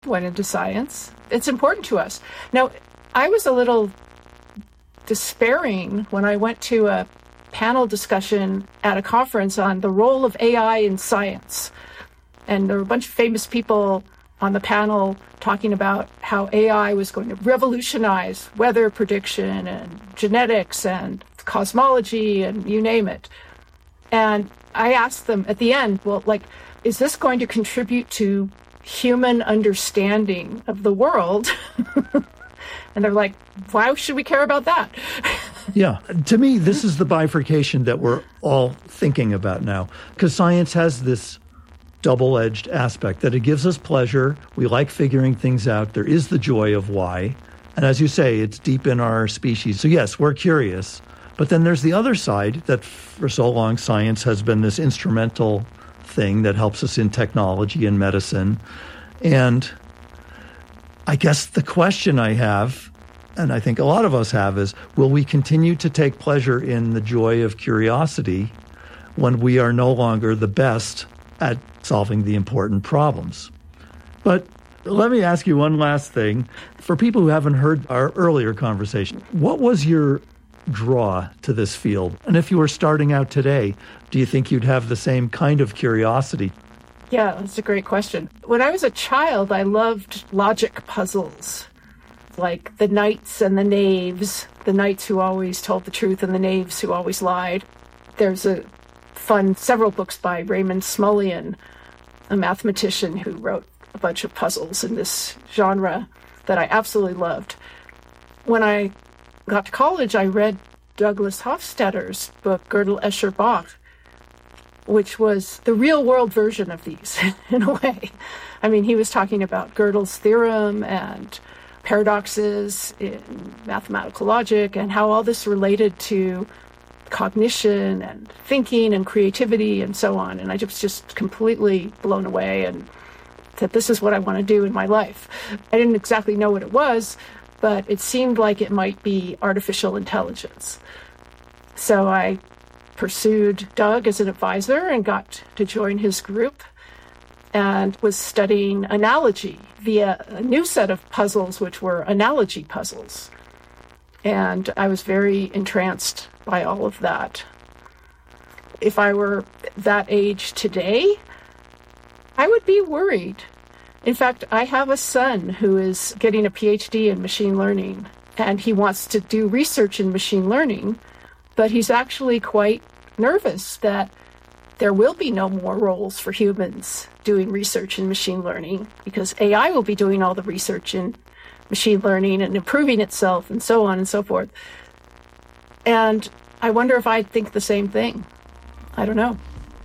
went into science. It's important to us. Now, I was a little despairing when I went to a panel discussion at a conference on the role of AI in science. And there were a bunch of famous people on the panel talking about how AI was going to revolutionize weather prediction and genetics and cosmology and you name it. And I asked them at the end, well, is this going to contribute to human understanding of the world? And they're like, why should we care about that? Yeah. To me, this is the bifurcation that we're all thinking about now, because science has this double-edged aspect that it gives us pleasure. We like figuring things out. There is the joy of why. And as you say, it's deep in our species. So yes, we're curious. But then there's the other side that for so long science has been this instrumental thing that helps us in technology and medicine. And I guess the question I have, and I think a lot of us have, is will we continue to take pleasure in the joy of curiosity when we are no longer the best at solving the important problems? But let me ask you one last thing. For people who haven't heard our earlier conversation, what was your draw to this field? And if you were starting out today, do you think you'd have the same kind of curiosity? Yeah, that's a great question. When I was a child, I loved logic puzzles, like the knights and the knaves, the knights who always told the truth and the knaves who always lied. There's several books by Raymond Smullyan, a mathematician who wrote a bunch of puzzles in this genre that I absolutely loved. When I got to college, I read Douglas Hofstadter's book, Gödel, Escher, Bach, which was the real-world version of these, in a way. I mean, he was talking about Gödel's theorem and paradoxes in mathematical logic and how all this related to cognition and thinking and creativity and so on. And I was just completely blown away and said, this is what I want to do in my life. I didn't exactly know what it was, but it seemed like it might be artificial intelligence. So I pursued Doug as an advisor and got to join his group and was studying analogy via a new set of puzzles, which were analogy puzzles. And I was very entranced by all of that. If I were that age today, I would be worried. In fact, I have a son who is getting a PhD in machine learning, and he wants to do research in machine learning, but he's actually quite nervous that there will be no more roles for humans doing research in machine learning because AI will be doing all the research in machine learning and improving itself and so on and so forth. And I wonder if I'd think the same thing. I don't know.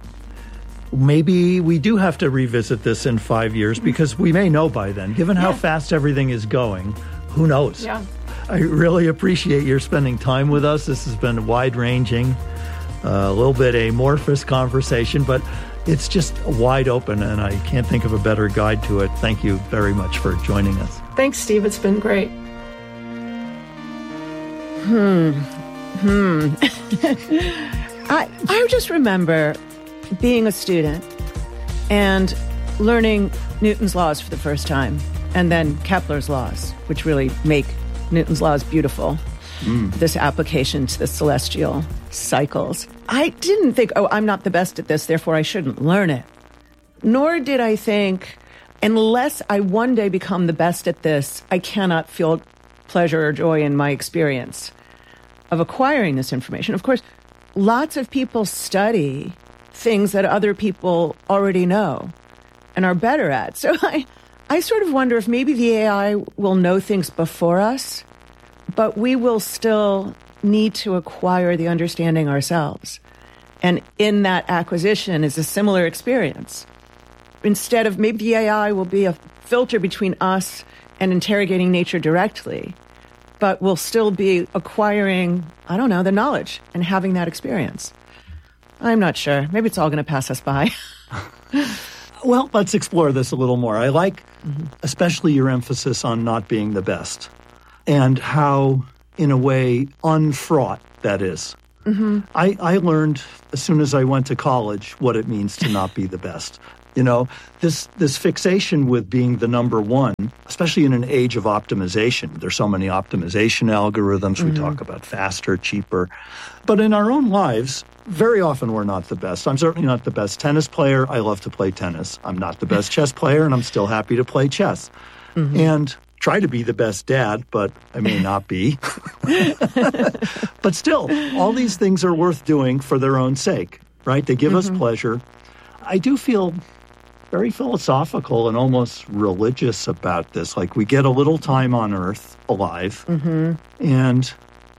Maybe we do have to revisit this in 5 years because we may know by then. Given how fast everything is going, who knows? Yeah. I really appreciate your spending time with us. This has been wide-ranging, a little bit amorphous conversation, but it's just wide open, and I can't think of a better guide to it. Thank you very much for joining us. Thanks, Steve. It's been great. I just remember being a student and learning Newton's laws for the first time, and then Kepler's laws, which really make Newton's laws beautiful. This application to the celestial cycles. I didn't think, I'm not the best at this, therefore I shouldn't learn it. Nor did I think, unless I one day become the best at this, I cannot feel pleasure or joy in my experience of acquiring this information. Of course, lots of people study things that other people already know and are better at. So I sort of wonder if maybe the AI will know things before us, but we will still need to acquire the understanding ourselves. And in that acquisition is a similar experience. Instead of, maybe the AI will be a filter between us and interrogating nature directly, but we'll still be acquiring, the knowledge and having that experience. I'm not sure. Maybe it's all going to pass us by. Well, let's explore this a little more. I like especially your emphasis on not being the best and how, in a way, unfraught that is. I learned as soon as I went to college what it means to not be the best. You know, this fixation with being the number one, especially in an age of optimization. There's so many optimization algorithms. We talk about faster, cheaper. But in our own lives, very often we're not the best. I'm certainly not the best tennis player. I love to play tennis. I'm not the best chess player, and I'm still happy to play chess. And try to be the best dad, but I may not be. But still, all these things are worth doing for their own sake, right? They give us pleasure. I do feel very philosophical and almost religious about this. Like, we get a little time on Earth alive. And,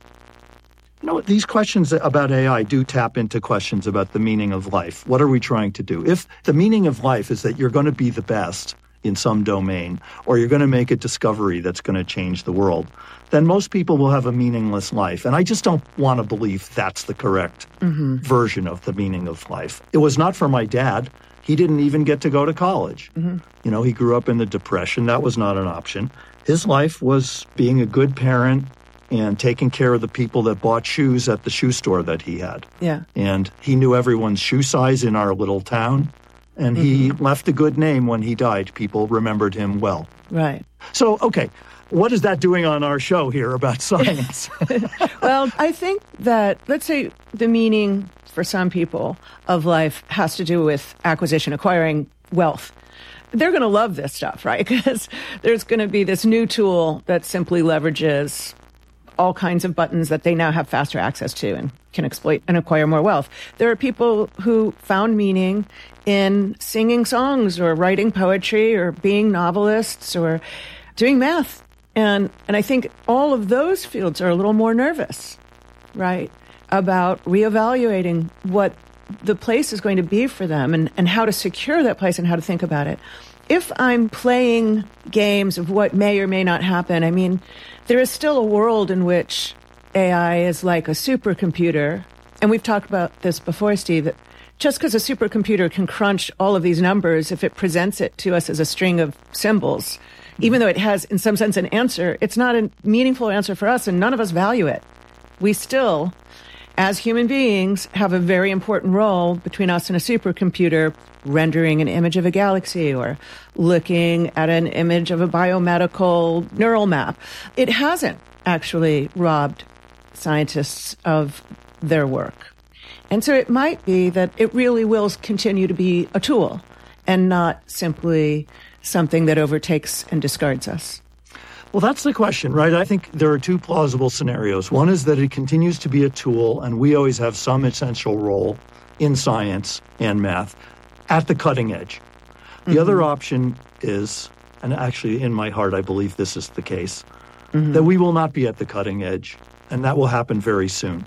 you know, these questions about AI do tap into questions about the meaning of life. What are we trying to do? If the meaning of life is that you're going to be the best in some domain, or you're going to make a discovery that's going to change the world, then most people will have a meaningless life. And I just don't want to believe that's the correct version of the meaning of life. It was not for my dad. He didn't even get to go to college. You know, he grew up in the Depression. That was not an option. His life was being a good parent and taking care of the people that bought shoes at the shoe store that he had. Yeah. And he knew everyone's shoe size in our little town. And he left a good name when he died. People remembered him well. Right. So, okay, what is that doing on our show here about science? Well, I think that, let's say, the meaning for some people of life has to do with acquiring wealth. They're going to love this stuff, right? Because there's going to be this new tool that simply leverages all kinds of buttons that they now have faster access to and can exploit and acquire more wealth. There are people who found meaning in singing songs or writing poetry or being novelists or doing math. And I think all of those fields are a little more nervous, right, about reevaluating what the place is going to be for them and how to secure that place and how to think about it. If I'm playing games of what may or may not happen, I mean, there is still a world in which AI is like a supercomputer. And we've talked about this before, Steve, that just because a supercomputer can crunch all of these numbers, if it presents it to us as a string of symbols, even though it has, in some sense, an answer, it's not a meaningful answer for us, and none of us value it. We still, as human beings, have a very important role between us and a supercomputer, rendering an image of a galaxy or looking at an image of a biomedical neural map. It hasn't actually robbed scientists of their work. And so it might be that it really will continue to be a tool and not simply something that overtakes and discards us. Well, that's the question, right? I think there are two plausible scenarios. One is that it continues to be a tool, and we always have some essential role in science and math at the cutting edge. The other option is, and actually in my heart I believe this is the case, that we will not be at the cutting edge, and that will happen very soon.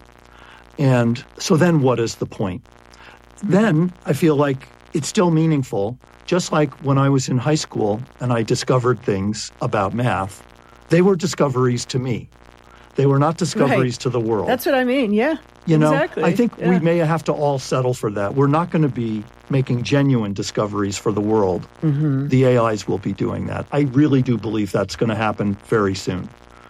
And so then what is the point? Then I feel like it's still meaningful, just like when I was in high school and I discovered things about math. They were discoveries to me. They were not discoveries to the world. That's what I mean, yeah. You know, exactly. I think we may have to all settle for that. We're not going to be making genuine discoveries for the world. The AIs will be doing that. I really do believe that's going to happen very soon.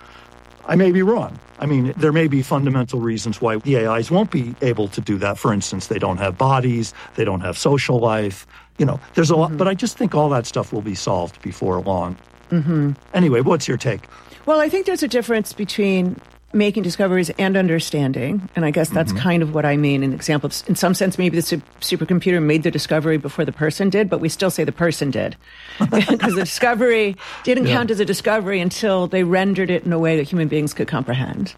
I may be wrong. I mean, there may be fundamental reasons why the AIs won't be able to do that. For instance, they don't have bodies, they don't have social life. You know, there's a lot, but I just think all that stuff will be solved before long. Anyway, what's your take? Well, I think there's a difference between making discoveries and understanding, and I guess that's kind of what I mean. An example, in some sense, maybe the supercomputer made the discovery before the person did, but we still say the person did. Because the discovery didn't count as a discovery until they rendered it in a way that human beings could comprehend.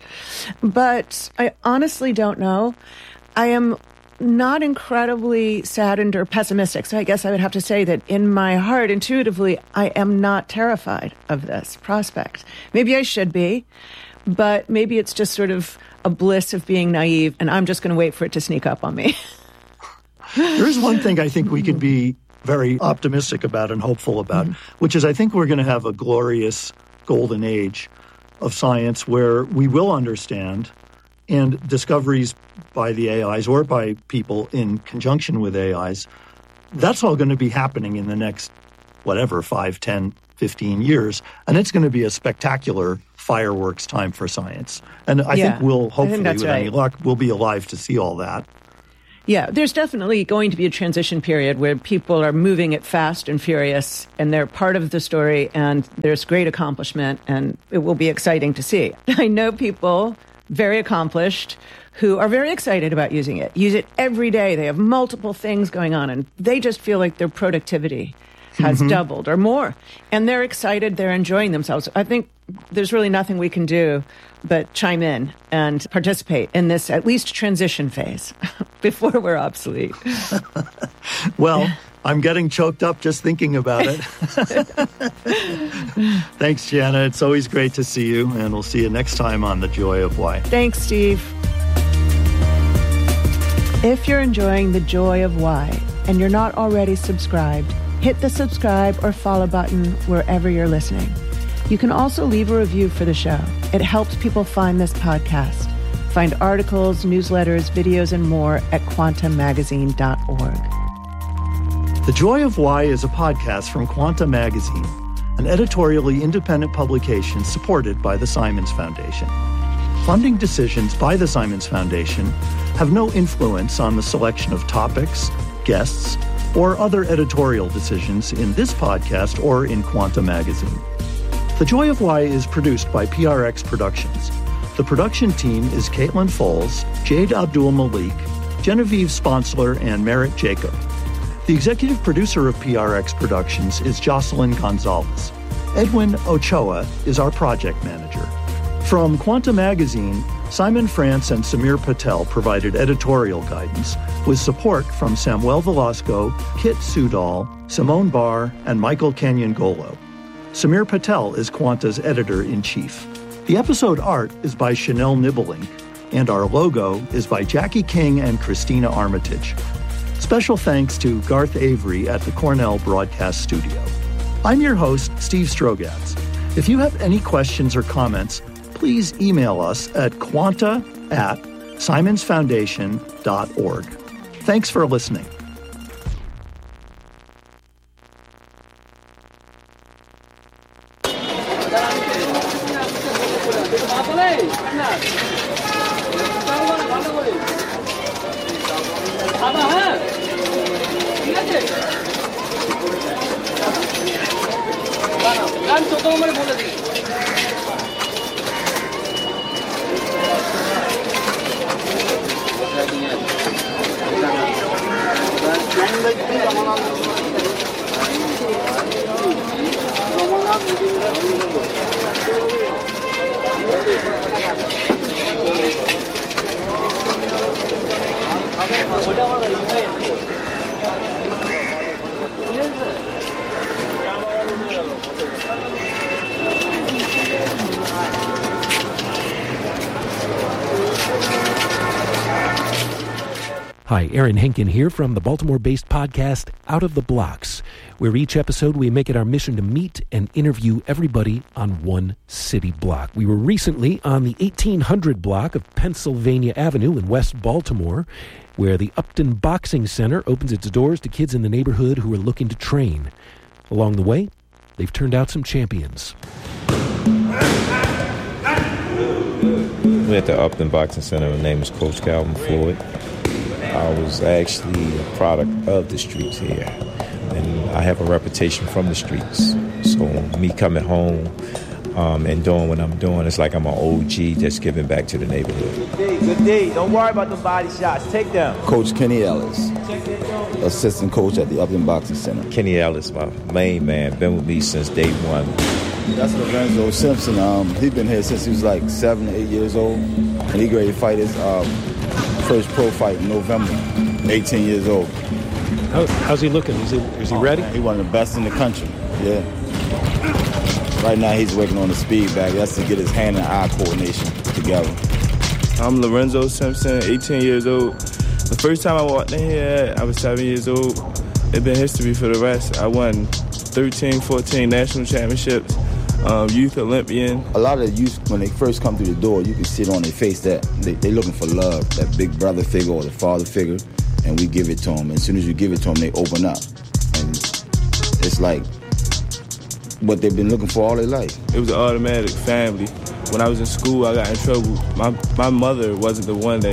But I honestly don't know. I am not incredibly saddened or pessimistic. So I guess I would have to say that in my heart, intuitively, I am not terrified of this prospect. Maybe I should be, but maybe it's just sort of a bliss of being naive, and I'm just going to wait for it to sneak up on me. There is one thing I think we could be very optimistic about and hopeful about, which is I think we're going to have a glorious golden age of science where we will understand, and discoveries by the AIs or by people in conjunction with AIs, that's all going to be happening in the next, 5, 10, 15 years. And it's going to be a spectacular fireworks time for science. And I think we'll hopefully, with any luck, we'll be alive to see all that. Yeah, there's definitely going to be a transition period where people are moving at fast and furious, and they're part of the story, and there's great accomplishment, and it will be exciting to see. I know people very accomplished who are very excited about using it. Use it every day. They have multiple things going on, and they just feel like their productivity has doubled or more. And they're excited. They're enjoying themselves. I think there's really nothing we can do but chime in and participate in this, at least, transition phase before we're obsolete. Well, I'm getting choked up just thinking about it. Thanks, Jana. It's always great to see you, and we'll see you next time on The Joy of Why. Thanks, Steve. If you're enjoying The Joy of Why and you're not already subscribed, hit the subscribe or follow button wherever you're listening. You can also leave a review for the show. It helps people find this podcast. Find articles, newsletters, videos, and more at quantamagazine.org. The Joy of Why is a podcast from Quanta Magazine, an editorially independent publication supported by the Simons Foundation. Funding decisions by the Simons Foundation have no influence on the selection of topics, guests, or other editorial decisions in this podcast or in Quanta Magazine. The Joy of Why is produced by PRX Productions. The production team is Caitlin Foles, Jade Abdul-Malik, Genevieve Sponsler, and Merritt Jacob. The executive producer of PRX Productions is Jocelyn Gonzalez. Edwin Ochoa is our project manager. From Quanta Magazine, Simon France and Samir Patel provided editorial guidance with support from Samuel Velasco, Kit Sudol, Simone Barr, and Michael Canyangolo. Samir Patel is Quanta's editor-in-chief. The episode art is by Chanel Nibbelink, and our logo is by Jackie King and Christina Armitage. Special thanks to Garth Avery at the Cornell Broadcast Studio. I'm your host, Steve Strogatz. If you have any questions or comments, please email us at quanta@simonsfoundation.org. Thanks for listening. Hi, Aaron Henkin here from the Baltimore-based podcast Out of the Blocks, where each episode we make it our mission to meet and interview everybody on one city block. We were recently on the 1800 block of Pennsylvania Avenue in West Baltimore, where the Upton Boxing Center opens its doors to kids in the neighborhood who are looking to train. Along the way, they've turned out some champions. We're at the Upton Boxing Center. My name is Coach Calvin Floyd. I was actually a product of the streets here, and I have a reputation from the streets. So me coming home and doing what I'm doing, it's like I'm an OG just giving back to the neighborhood. Good day. Don't worry about the body shots. Take them. Coach Kenny Ellis, assistant coach at the Upton Boxing Center. Kenny Ellis, my main man, been with me since day one. That's Lorenzo Simpson. He's been here since he was like 7 or 8 years old, and he ready to fight his first pro fight in November. 18 years old. How's he looking? Is he ready? He's one of the best in the country. Yeah. Right now he's working on the speed bag. That's to get his hand and eye coordination together. I'm Lorenzo Simpson, 18 years old. The first time I walked in here, I was 7 years old. It's been history for the rest. I won 13, 14 national championships, youth Olympian. A lot of the youth, when they first come through the door, you can see it on their face that they're looking for love, that big brother figure or the father figure, and we give it to them. As soon as you give it to them, they open up. And it's like what they've been looking for all their life. It was an automatic family. When I was in school, I got in trouble. My mother wasn't the one that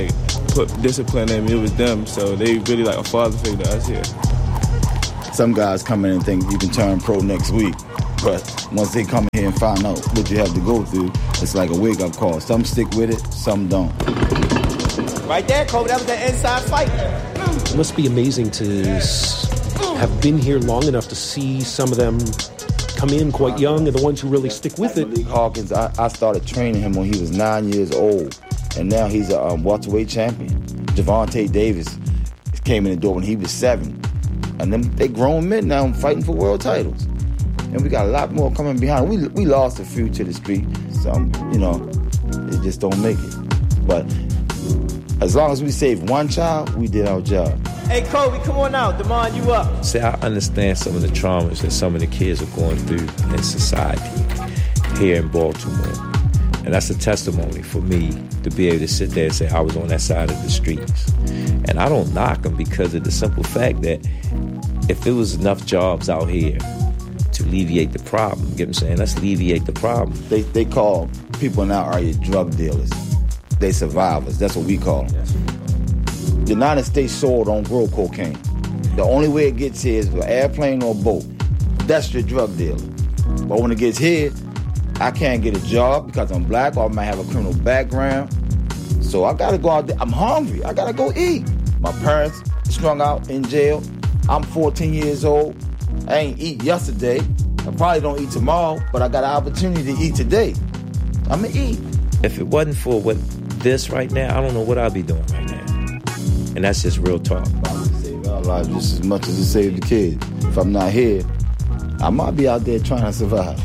put discipline in me, it was them. So they really like a father figure to us here. Some guys come in and think you can turn pro next week. But once they come here and find out what you have to go through, it's like a wake-up call. Some stick with it, some don't. Right there, Kobe, that was the inside fight. It must be amazing to have been here long enough to see some of them come in quite young and the ones who really stick with it. Malik Hawkins, I started training him when he was 9 years old, and now he's a welterweight champion. Javante Davis came in the door when he was 7. And them, they grown men now fighting for world titles. And we got a lot more coming behind. We lost a few to the street. Some, they just don't make it. But as long as we saved one child, we did our job. Hey, Kobe, come on out. Damon, you up. See, I understand some of the traumas that some of the kids are going through in society here in Baltimore. And that's a testimony for me to be able to sit there and say I was on that side of the streets. And I don't knock them because of the simple fact that if there was enough jobs out here to alleviate the problem, you get what I'm saying? Let's alleviate the problem. They call people in our area drug dealers. They survivors. That's what we call them. The United States soil don't grow cocaine. The only way it gets here is with an airplane or a boat. That's your drug dealer. But when it gets here, I can't get a job because I'm black or I might have a criminal background. So I gotta go out there. I'm hungry. I gotta go eat. My parents strung out in jail. I'm 14 years old. I ain't eat yesterday. I probably don't eat tomorrow, but I got an opportunity to eat today. I'm gonna eat. If it wasn't for this right now, I don't know what I'd be doing right now. And that's just real talk. It saved our lives just as much as it saved the kids. If I'm not here, I might be out there trying to survive.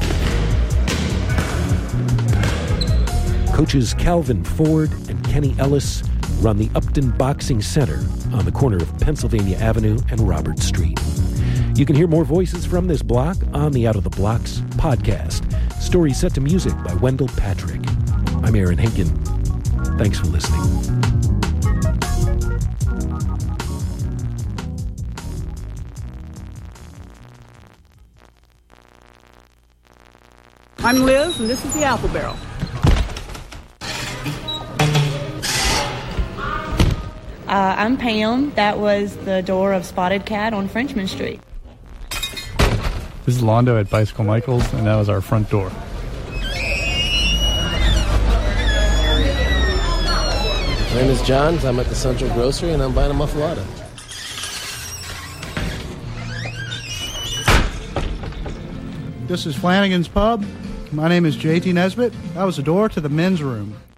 Coaches Calvin Ford and Kenny Ellis run the Upton Boxing Center on the corner of Pennsylvania Avenue and Robert Street. You can hear more voices from this block on the Out of the Blocks podcast. Stories set to music by Wendell Patrick. I'm Aaron Henkin. Thanks for listening. I'm Liz, and this is the Apple Barrel. I'm Pam. That was the door of Spotted Cat on Frenchman Street. This is Londo at Bicycle Michaels, and that was our front door. My name is John. I'm at the Central Grocery, and I'm buying a muffalata. This is Flanagan's Pub. My name is JT Nesbitt. That was the door to the men's room.